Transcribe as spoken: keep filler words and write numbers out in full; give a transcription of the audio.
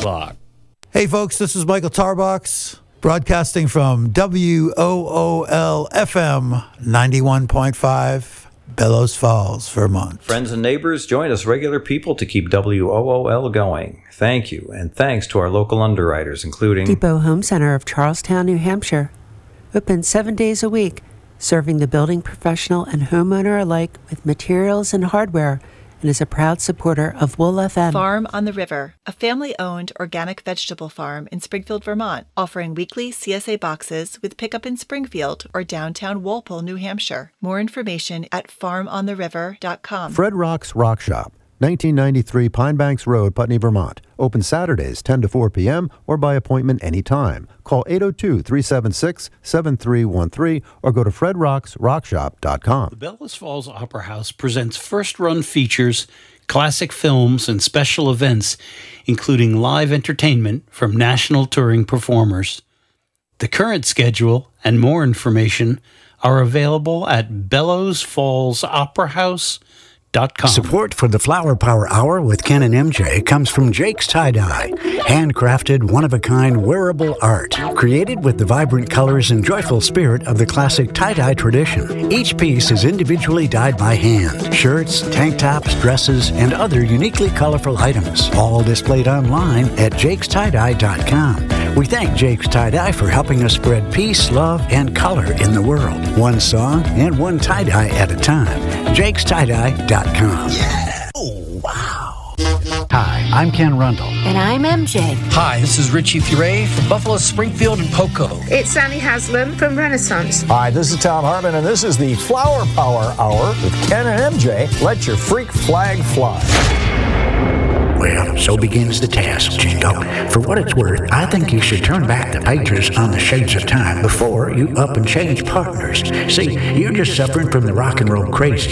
o'clock. Hey folks, this is Michael Tarbox, broadcasting from W O O L F M ninety-one point five, Bellows Falls, Vermont. Friends and neighbors, join us regular people to keep W O O L going. Thank you, and thanks to our local underwriters, including Depot Home Center of Charlestown, New Hampshire. Open seven days a week, serving the building professional and homeowner alike with materials and hardware, and is a proud supporter of Wool F M. Farm on the River, a family-owned organic vegetable farm in Springfield, Vermont, offering weekly C S A boxes with pickup in Springfield or downtown Walpole, New Hampshire. More information at farm on the river dot com. Fred Rock's Rock Shop, nineteen ninety-three Pine Banks Road, Putney, Vermont. Open Saturdays ten to four p.m. or by appointment anytime. Call eight oh two, three seven six, seven three one three or go to fred rocks rock shop dot com. The Bellows Falls Opera House presents first-run features, classic films, and special events, including live entertainment from national touring performers. The current schedule and more information are available at bellows falls opera house dot com. Support for the Flower Power Hour with Ken and M J comes from Jake's Tie-Dye. Handcrafted, one-of-a-kind wearable art. Created with the vibrant colors and joyful spirit of the classic tie-dye tradition. Each piece is individually dyed by hand. Shirts, tank tops, dresses, and other uniquely colorful items. All displayed online at jakes tie dye dot com. We thank Jake's Tie-Dye for helping us spread peace, love, and color in the world. One song and one tie-dye at a time. jakes tie dye dot com. Yeah. Oh, wow. Hi, I'm Ken Rundle. And I'm M J. Hi, this is Richie Furay from Buffalo, Springfield, and Poco. It's Sandy Haslam from Renaissance. Hi, this is Tom Harmon, and this is the Flower Power Hour with Ken and M J. Let your freak flag fly. Well, so begins the task, Jingo. For what it's worth, I think you should turn back the pages on the Shades of Time before you up and change partners. See, you're just suffering from the rock and roll craze